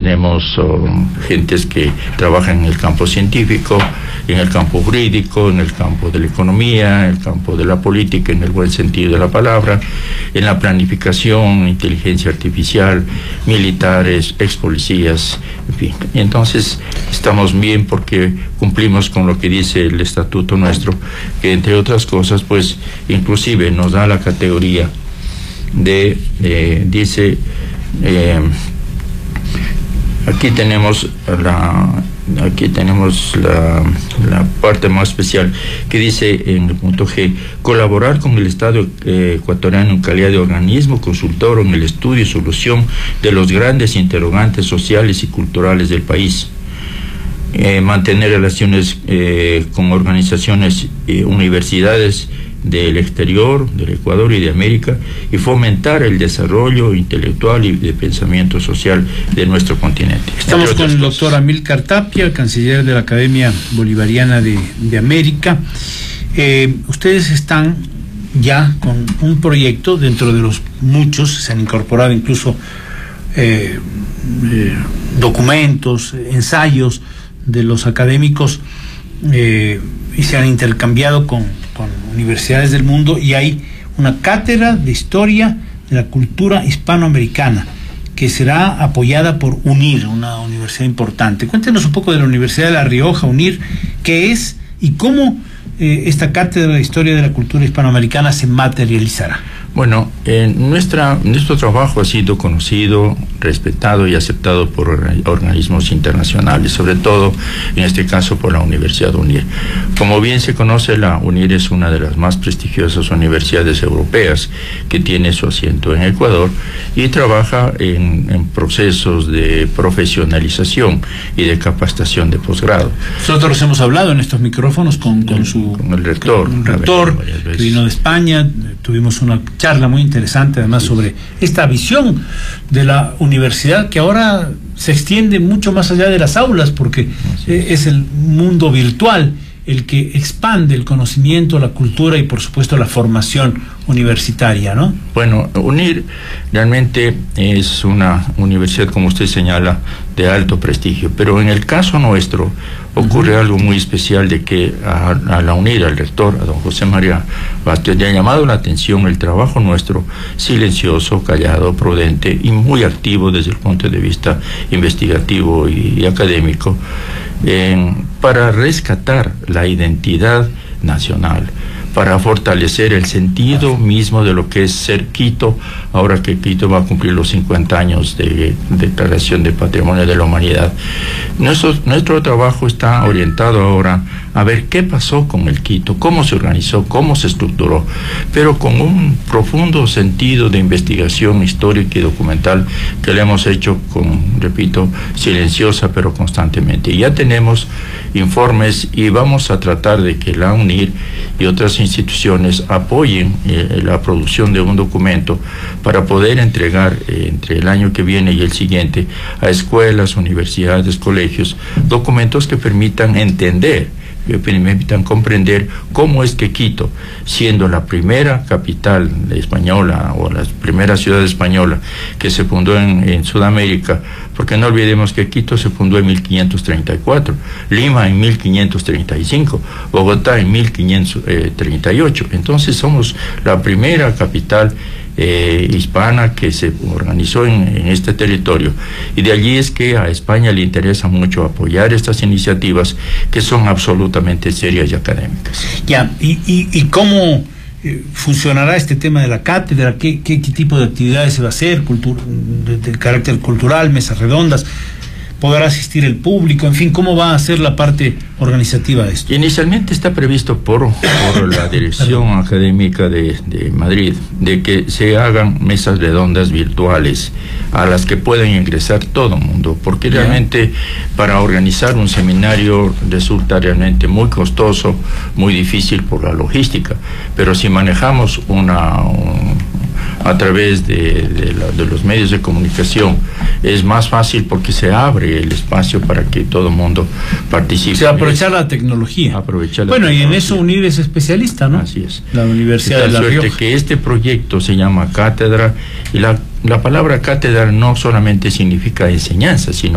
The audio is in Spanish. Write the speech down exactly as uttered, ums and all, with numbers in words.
tenemos um, gentes que trabajan en el campo científico, en el campo jurídico, en el campo de la economía, en el campo de la política, en el buen sentido de la palabra, en la planificación, inteligencia artificial, militares, ex policías, en fin. Y entonces estamos bien porque cumplimos con lo que dice el estatuto nuestro, que entre otras cosas, pues, inclusive nos da la categoría de, eh, dice, eh, aquí tenemos la aquí tenemos la, la parte más especial que dice en el punto G: colaborar con el Estado eh, ecuatoriano en calidad de organismo consultor en el estudio y solución de los grandes interrogantes sociales y culturales del país. Eh, mantener relaciones eh, con organizaciones y eh, universidades del exterior, del Ecuador y de América, y fomentar el desarrollo intelectual y de pensamiento social de nuestro continente. Estamos con el doctor Amílcar Tapia, canciller de la Academia Bolivariana de, de América. Eh, ustedes están ya con un proyecto dentro de los muchos, se han incorporado incluso eh, eh, documentos, ensayos de los académicos eh, y se han intercambiado con, con universidades del mundo, y hay una cátedra de historia de la cultura hispanoamericana que será apoyada por UNIR, una universidad importante. Cuéntenos un poco de la Universidad de La Rioja, UNIR, qué es y cómo eh, esta cátedra de historia de la cultura hispanoamericana se materializará. Bueno, eh, nuestra, nuestro trabajo ha sido conocido, respetado y aceptado por organismos internacionales, sobre todo en este caso por la Universidad UNIR. Como bien se conoce, la UNIR es una de las más prestigiosas universidades europeas que tiene su asiento en Ecuador y trabaja en, en procesos de profesionalización y de capacitación de posgrado. Nosotros hemos hablado en estos micrófonos con, con su con el rector, un rector que vino de España. Tuvimos una charla muy interesante además sí. sobre esta visión de la universidad que ahora se extiende mucho más allá de las aulas, porque eh, es el mundo virtual el que expande el conocimiento, la cultura y por supuesto la formación universitaria, ¿no? Bueno, UNIR realmente es una universidad, como usted señala, de alto prestigio, pero en el caso nuestro ocurre uh-huh. algo muy especial, de que a, a la UNIR, al rector, a don José María Bastos, le ha llamado la atención el trabajo nuestro, silencioso, callado, prudente y muy activo desde el punto de vista investigativo y, y académico, eh, para rescatar la identidad nacional, para fortalecer el sentido mismo de lo que es ser Quito, ahora que Quito va a cumplir los cincuenta años de Declaración de Patrimonio de la Humanidad. Nuestro, nuestro trabajo está orientado ahora a ver qué pasó con el Quito, cómo se organizó, cómo se estructuró, pero con un profundo sentido de investigación histórica y documental que le hemos hecho con, repito, silenciosa pero constantemente. Y ya tenemos informes y vamos a tratar de que la UNIR y otras instituciones apoyen eh, la producción de un documento para poder entregar eh, entre el año que viene y el siguiente a escuelas, universidades, colegios, documentos que permitan entender, que permitan comprender cómo es que Quito, siendo la primera capital española o la primera ciudad española que se fundó en, en Sudamérica, porque no olvidemos que Quito se fundó en mil quinientos treinta y cuatro, Lima en mil quinientos treinta y cinco, Bogotá en mil quinientos treinta y ocho. Entonces somos la primera capital Eh, hispana que se organizó en, en este territorio, y de allí es que a España le interesa mucho apoyar estas iniciativas que son absolutamente serias y académicas. Ya, y, y, y cómo eh, funcionará este tema de la cátedra, ¿Qué, qué, qué tipo de actividades se va a hacer, cultura, de, de carácter cultural, mesas redondas, podrá asistir el público, en fin, ¿cómo va a ser la parte organizativa de esto? Inicialmente está previsto por, por la Dirección Académica de, de Madrid, de que se hagan mesas redondas virtuales a las que puedan ingresar todo el mundo, porque realmente para organizar un seminario resulta realmente muy costoso, muy difícil por la logística, pero si manejamos una... Un, a través de, de, la, de los medios de comunicación, es más fácil porque se abre el espacio para que todo el mundo participe. O sea, aprovechar la tecnología. Aprovechar la bueno, tecnología. Y en eso UNIR es especialista, ¿no? Así es. La Universidad de La Rioja. Que este proyecto se llama cátedra, y la, la palabra cátedra no solamente significa enseñanza, sino